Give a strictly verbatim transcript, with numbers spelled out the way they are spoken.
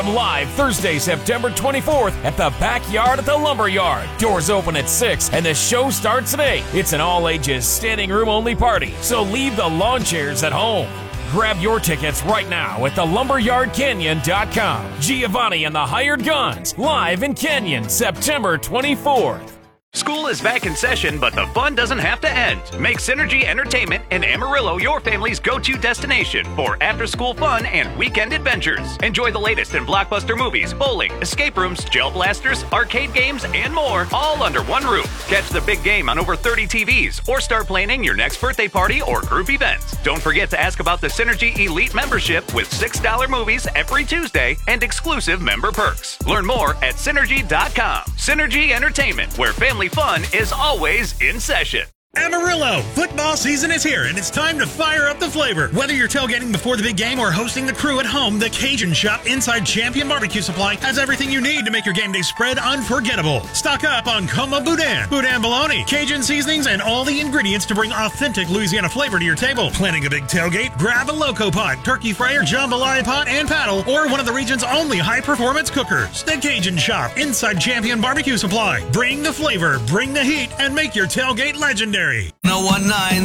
Live Thursday, September twenty-fourth at the Backyard at the Lumberyard. Doors open at six and the show starts at eight. It's an all-ages, standing room only party, so leave the lawn chairs at home. Grab your tickets right now at the lumberyard canyon dot com. Giovanni and the Hired Guns, live in Canyon, September twenty-fourth. School is back in session, but the fun doesn't have to end. Make Synergy Entertainment in Amarillo your family's go-to destination for after-school fun and weekend adventures. Enjoy the latest in blockbuster movies, bowling, escape rooms, gel blasters, arcade games, and more, all under one roof. Catch the big game on over thirty T Vs or start planning your next birthday party or group event. Don't forget to ask about the Synergy Elite membership with six dollar movies every Tuesday and exclusive member perks. Learn more at synergy dot com. Synergy Entertainment, where family fun is always in session. Amarillo! Football season is here, and it's time to fire up the flavor. Whether you're tailgating before the big game or hosting the crew at home, the Cajun Shop inside Champion Barbecue Supply has everything you need to make your game day spread unforgettable. Stock up on Coma Boudin, Boudin Bologna, Cajun seasonings, and all the ingredients to bring authentic Louisiana flavor to your table. Planning a big tailgate? Grab a Loco Pot, Turkey Fryer, Jambalaya Pot, and Paddle, or one of the region's only high-performance cookers. The Cajun Shop inside Champion Barbecue Supply. Bring the flavor, bring the heat, and make your tailgate legendary. oh one nine